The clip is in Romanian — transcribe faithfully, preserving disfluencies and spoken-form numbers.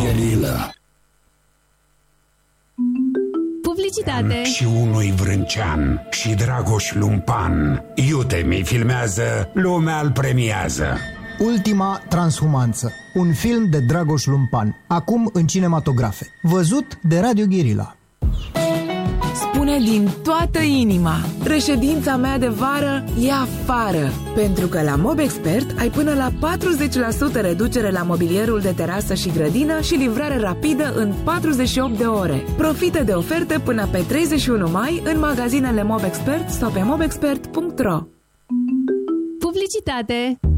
Ghelilă. Publicitate. Și unui Vrâncean și Dragoș Lumpan. Iute mi filmează, lumea îl premiază. Ultima transhumanță. Un film de Dragoș Lumpan. Acum în cinematografe. Văzut de Radio Guerilla. Spune din toată inima: reședința mea de vară e afară. Pentru că la Mobexpert ai până la patruzeci la sută reducere la mobilierul de terasă și grădină și livrare rapidă în patruzeci și opt de ore. Profită de oferte până pe treizeci și unu mai în magazinele Mobexpert sau pe mobexpert punct ro. Publicitate.